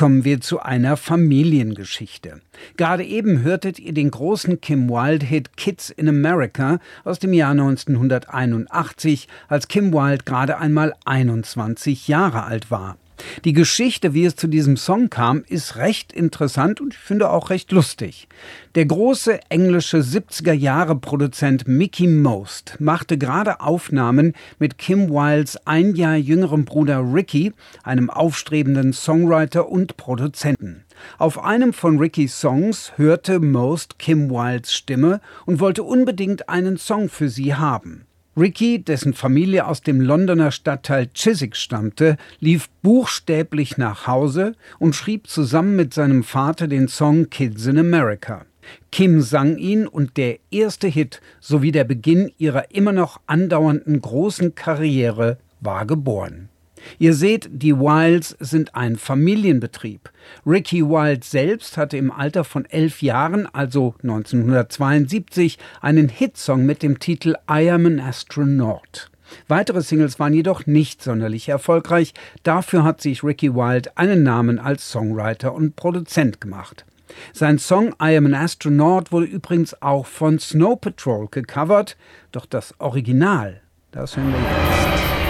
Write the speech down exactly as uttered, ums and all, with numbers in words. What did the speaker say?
kommen wir zu einer Familiengeschichte. Gerade eben hörtet ihr den großen Kim Wilde-Hit Kids in America aus dem Jahr neunzehnhunderteinundachtzig, als Kim Wilde gerade einmal einundzwanzig Jahre alt war. Die Geschichte, wie es zu diesem Song kam, ist recht interessant und ich finde auch recht lustig. Der große englische siebziger-Jahre-Produzent Mickie Most machte gerade Aufnahmen mit Kim Wildes ein Jahr jüngerem Bruder Ricky, einem aufstrebenden Songwriter und Produzenten. Auf einem von Rickys Songs hörte Most Kim Wildes Stimme und wollte unbedingt einen Song für sie haben. Ricky, dessen Familie aus dem Londoner Stadtteil Chiswick stammte, lief buchstäblich nach Hause und schrieb zusammen mit seinem Vater den Song Kids in America. Kim sang ihn und der erste Hit sowie der Beginn ihrer immer noch andauernden großen Karriere war geboren. Ihr seht, die Wildes sind ein Familienbetrieb. Ricky Wilde selbst hatte im Alter von elf Jahren, also neunzehnhundertzweiundsiebzig, einen Hitsong mit dem Titel I Am an Astronaut. Weitere Singles waren jedoch nicht sonderlich erfolgreich. Dafür hat sich Ricky Wilde einen Namen als Songwriter und Produzent gemacht. Sein Song I Am an Astronaut wurde übrigens auch von Snow Patrol gecovert, doch das Original, das hören wir jetzt.